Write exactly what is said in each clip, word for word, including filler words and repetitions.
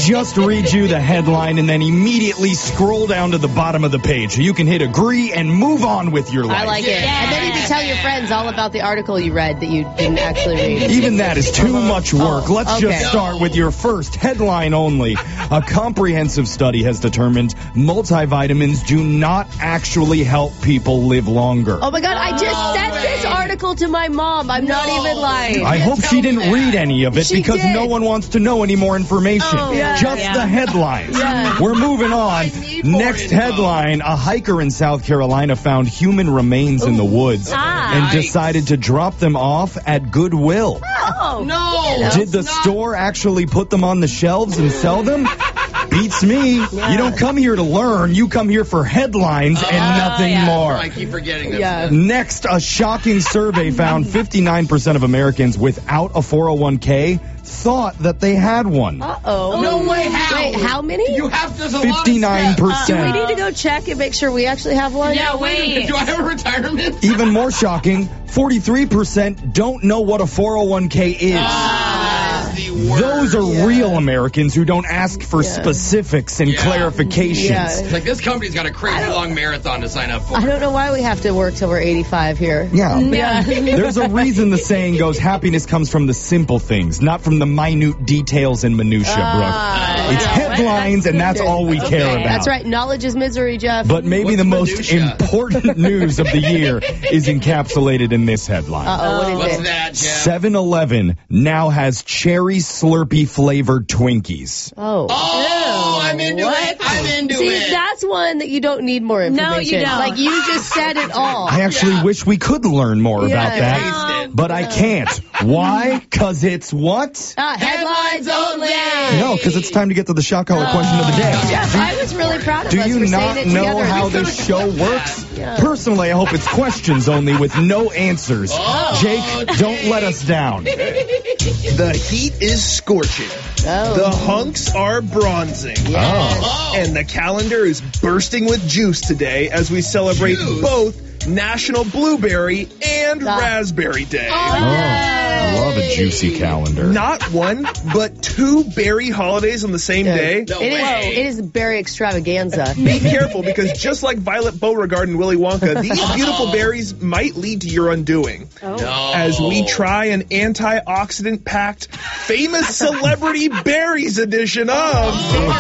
just read you the headline and then immediately scroll down to the bottom of the page so you can hit agree and move on with your life. I like it. And then you can tell your friends all about the article you read that you didn't actually read. Even that is too much work. Oh, Let's okay. just start with your first headline only. A comprehensive study has determined multivitamins do not actually help people live longer. Oh my God, I just sent this article to my mom. I'm not even lying. I hope she didn't read any of it She because did. no one wants to know any more information. Oh, yeah. Just Yeah. the headlines. Yeah. We're moving on. Next headline, a hiker in South Carolina found human remains in the woods Ah. and Nice. decided to drop them off at Goodwill. Oh. No. Did the store actually put them on the shelves and sell them? Beats me. Yeah. You don't come here to learn. You come here for headlines and nothing yeah. more. I keep forgetting this. Yeah. Next, a shocking survey found fifty-nine percent of Americans without a four oh one k thought that they had one. Uh-oh. No way. How? Wait, how many? You have to. There's a fifty-nine Do percent. we need to go check and make sure we actually have one? Yeah, wait. Do I have a retirement? Even more shocking, forty-three percent don't know what a four oh one k is. That is the worst. Those are Yeah. real Americans who don't ask for Yeah. specifics and Yeah. clarifications. Yeah. It's like this company's got a crazy long marathon to sign up for. I don't know why we have to work till we're eighty-five here. Yeah. Yeah. There's a reason the saying goes, happiness comes from the simple things, not from the minute details and minutia, Ah, Brooke. It's yeah. headlines, and that's all we Okay, care about. That's right. Knowledge is misery, Jeff. But maybe What's the most minutia? important news of the year is encapsulated in this headline. Uh-oh, what is What's it? that, Jeff? seven eleven now has cherry Slurpee flavored Twinkies. Oh. Oh, I'm into What? it. I'm into See, it. that's one that you don't need more information. No, you don't. Like, you just said it all. I actually Yeah. wish we could learn more Yeah. about that, Taste it. but I can't. Why? Because it's what? Uh, headlines only. No, because it's time to get to the shot collar question of the day. Jeff, I was really proud of Do us you for not saying it know together. how this show works? Yeah. Personally, I hope it's questions only with no answers. Oh, Jake, don't let us down. The heat is scorching. Oh. The hunks are bronzing. Oh. And the calendar is bursting with juice today as we celebrate Juice? both National Blueberry and Stop. Raspberry Day. Oh, I love a juicy calendar. Not one, but two berry holidays on the same day. No It is, way. it is berry extravaganza. Be careful, because just like Violet Beauregard and Willy Wonka, these beautiful berries might lead to your undoing. No. As we try an antioxidant-packed, famous celebrity berries edition of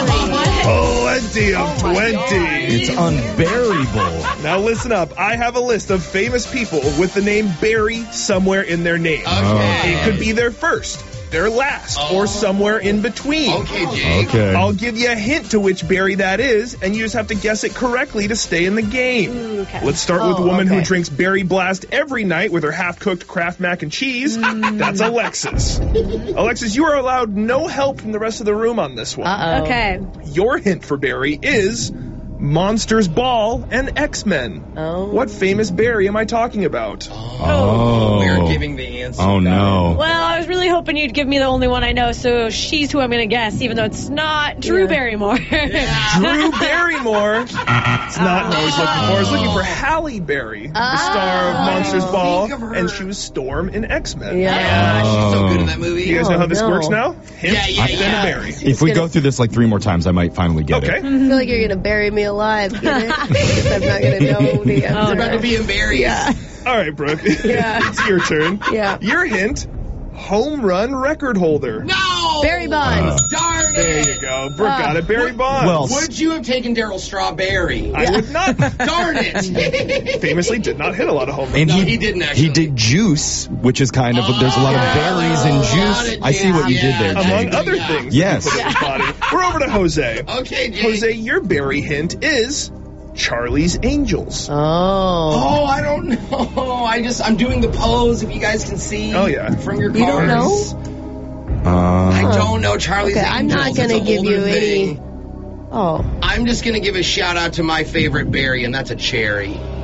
Plenty of Twenty. It's unbearable. Now listen up. I have a list of famous people with the name Barry somewhere in their name. Okay. It could be their first, their last, or somewhere in between. Okay, Jake. Okay. I'll give you a hint to which berry that is, and you just have to guess it correctly to stay in the game. okay. Let's start with Oh, a woman okay. who drinks Berry Blast every night with her half-cooked Kraft mac and cheese. That's Alexis. Alexis, you are allowed no help from the rest of the room on this one. Uh-oh. Okay. Your hint for Barry is Monsters Ball and X-Men. Oh. What famous berry am I talking about? Oh. We're giving the answer. Oh, no. Well, I was really hoping you'd give me the only one I know, so she's who I'm going to guess, even though it's not Drew Yeah. Barrymore. Drew Barrymore. It's not who I was looking for. I was looking for Halle Berry, the star of Monsters Ball, Think of her. and she was Storm in X-Men. Yeah. Yeah, she's so good in that movie. You guys know how this Oh, no. works now? Hint, Yeah, yeah, then yeah. a berry. If we go through this like three more times, I might finally get Okay. it. I feel like you're going to bury me alive, get it? Because I'm not going to know the answer. Oh, We're about to be embarrassed. Yeah. All right, Brooke. Yeah. It's your turn. Yeah. Your hint, home run record holder. No! Barry Bonds. Darn it! There you go. Brooke Ah. got it. Barry Bonds. Well, Would you have taken Daryl Strawberry? I would not. Darn it! Famously did not hit a lot of home runs. And No, he, he didn't actually. He did juice, which is kind of, there's a lot of berries in Oh, juice. got it, I see what you did there, yeah. Jake. Among other Yeah. things. Yes. that you put in his body. We're over to Jose. Okay, Jake. Jose, your berry hint is Charlie's Angels. Oh. Oh, I don't know. I just, I'm doing the pose, if you guys can see. Oh, yeah. From your You don't cards. Uh, I don't know Charlie's Okay, I'm Angels. not going to It's a give you older any. thing. Oh. I'm just going to give a shout out to my favorite berry, and that's a cherry.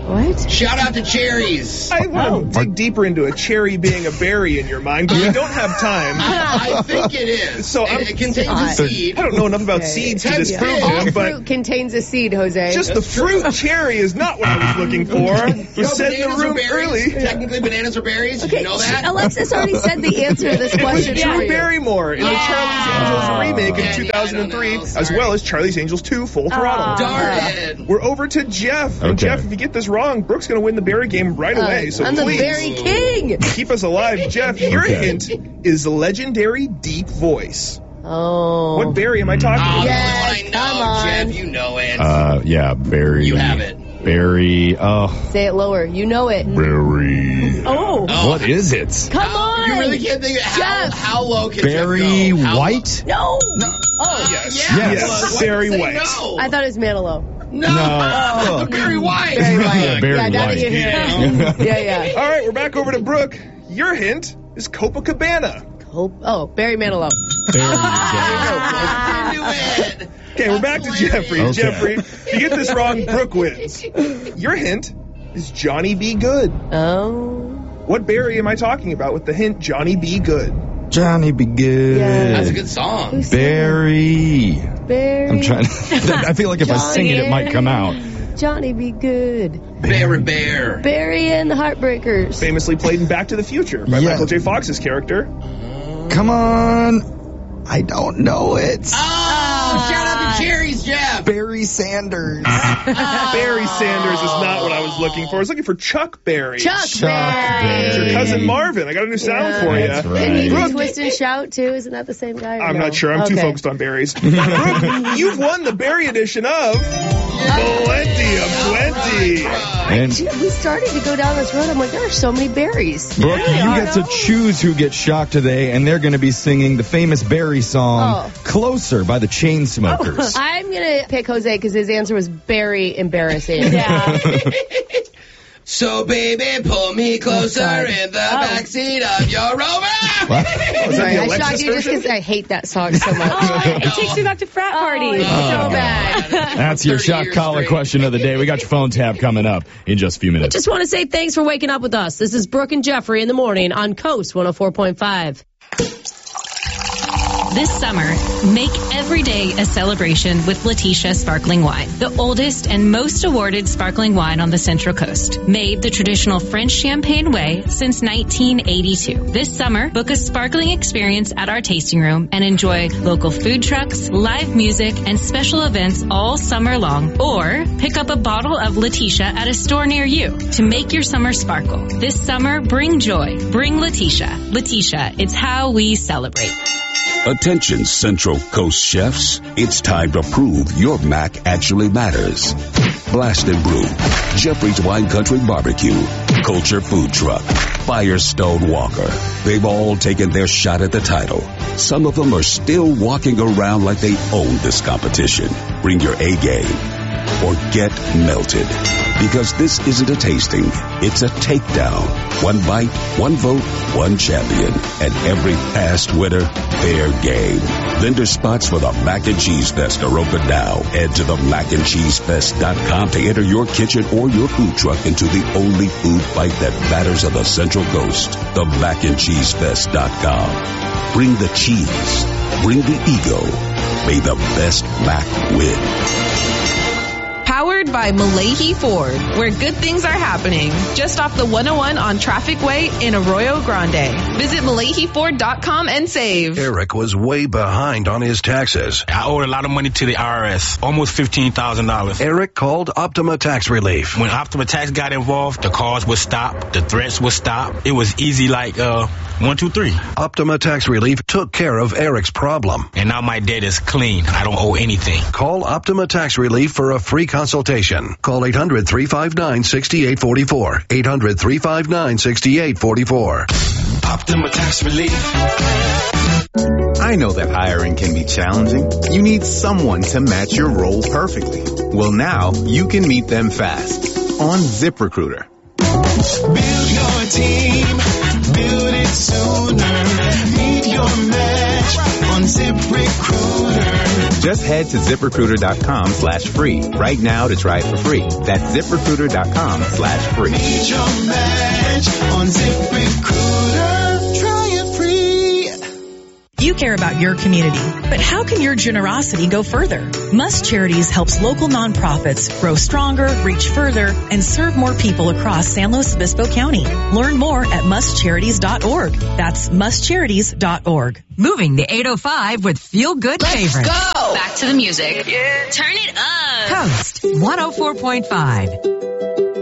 What? Shout out to cherries. I want to dig deeper into a cherry being a berry in your mind, but we don't have time. I think it is. So it, I'm- it contains a seed. I don't know enough about Okay. seeds to Ten disprove seeds. All him, but fruit contains a seed, Jose. just the fruit cherry is not what I was looking for. It No, was said in the bananas are room berries. early. Technically, bananas are berries. Did you know that? Alexis already said the answer to this It was question. Drew for you. Barrymore in the Charlie's Angels remake Yeah, in two yeah, thousand I don't three, know. as Sorry. well as Charlie's Angels two Full Throttle. Darn it. We're over to Jeff. And Okay. Jeff, if you get this wrong, Brooke's going to win the berry game right away. So Uh, I'm the please berry king. keep us alive. Jeff, your Okay. hint is legendary deep voice. Oh. What berry am I talking Oh, about? Yes, the only one I know, come on. Jeff. You know it. Uh, yeah, berry. You have it. Berry. Oh, Say it lower. You know it. berry. Oh. Oh. What is it? Come on. You really can't think of how, Jeff. how low can Berry Jeff go? How white? No. Oh, Yes. yeah. Yes. Why Berry did you say white. No. I thought it was Manilow. no. No. Look. Berry white. Berry white. Yeah, berry yeah, now that white. you hear it. Yeah, yeah. All right, we're back over to Brooke. Your hint is Copacabana. Hope. Oh, Barry Manilow. Berry. I knew it. Okay, we're back to Jeffrey. Okay. Jeffrey, if you get this wrong, Brooke wins. Your hint is Johnny B. Good. Oh. What berry am I talking about with the hint Johnny B. Good? Johnny be good. Yeah. That's a good song. Who said Berry. that? Barry. I'm trying to. I feel like if I sing it, it might come out. Johnny be good. Bear Bear. Barry and the Heartbreakers. Famously played in Back to the Future by Yeah. Michael J. Fox's character. Come on. I don't know it. Oh, shout out to cherries, Jeff. Barry Sanders. Barry Sanders is not what I was looking for. I was looking for Chuck Berry. Chuck, Chuck Berry. It's your cousin Marvin. I got a new sound Yeah. for you. That's right. And he Brooke, did Twist and Shout too. Isn't that the same guy? or I'm no? not sure. I'm too Okay. focused on berries. Brooke, you've won the berry edition of Plenty of Plenty. And Gee, we started to go down this road. I'm like, there are so many berries. Brooke, you I get to know. choose who gets shocked today, and they're going to be singing the famous Barry song, Oh. Closer by the Chainsmokers. I'm gonna pick Jose because his answer was very embarrassing. Yeah. So, baby, pull me closer sorry. in the backseat of your Rover. What? Was Sorry, that I the shocked Alexis you just version? because I hate that song so much. Oh, it takes me back to frat parties. Oh, so bad. That's your thirty shock years collar straight. question of the day. We got your phone tab coming up in just a few minutes. Just want to say thanks for waking up with us. This is Brooke and Jeffrey in the morning on Coast one oh four point five. This summer, make every day a celebration with Letitia Sparkling Wine, the oldest and most awarded sparkling wine on the Central Coast. Made the traditional French champagne way since nineteen eighty-two. This summer, book a sparkling experience at our tasting room and enjoy local food trucks, live music, and special events all summer long. Or pick up a bottle of Letitia at a store near you to make your summer sparkle. This summer, bring joy. Bring Letitia. Letitia, it's how we celebrate. Attention Central Coast chefs, it's time to prove your mac actually matters. Blast and Brew, Jeffrey's Wine Country Barbecue, Culture Food Truck, Firestone Walker. They've all taken their shot at the title. Some of them are still walking around like they own this competition. Bring your A game or get melted. Because this isn't a tasting, it's a takedown. One bite, one vote, one champion. And every past winner, fair game. Vendor spots for the Mac and Cheese Fest are open now. Head to the mac and cheese fest dot com to enter your kitchen or your food truck into the only food fight that matters on the Central Coast. The mac and cheese fest dot com. Bring the cheese. Bring the ego. May the best Mac win. Powered by Malahi Ford, where good things are happening. Just off the one oh one on Traffic Way in Arroyo Grande. Visit Malahi Ford dot com and save. Eric was way behind on his taxes. I owed a lot of money to the I R S, almost fifteen thousand dollars. Eric called Optima Tax Relief. When Optima Tax got involved, the calls would stop, the threats would stop. It was easy like, uh, one, two, three. Optima Tax Relief took care of Eric's problem. And now my debt is clean. I don't owe anything. Call Optima Tax Relief for a free consultation. Call eight hundred, three five nine, six eight four four. eight hundred, three five nine, six eight four four. Optima Tax Relief. I know that hiring can be challenging. You need someone to match your role perfectly. Well, now you can meet them fast on ZipRecruiter. Build your team, build it sooner. Meet your match on ZipRecruiter. Just head to ZipRecruiter.com slash free right now to try it for free. That's ZipRecruiter.com slash free. Need your match on ZipRecruiter. Try it free. You care about your community, but how can your generosity go further? Must Charities helps local nonprofits grow stronger, reach further, and serve more people across San Luis Obispo County. Learn more at must charities dot org. That's must charities dot org. Moving the eight oh five with Feel Good Let's favorites. go. Back to the music. Yeah. Turn it up. Coast one oh four point five.